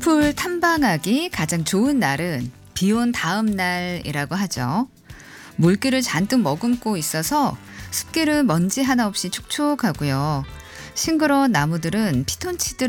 숲을 탐방하기 가장 좋은 날은 비온 다음 날이라고 하죠. 물기를 잔뜩 머금고 있어서 숲길은 먼지 하나 없이 촉촉하고요. 싱그러운 나무들은 피톤치드를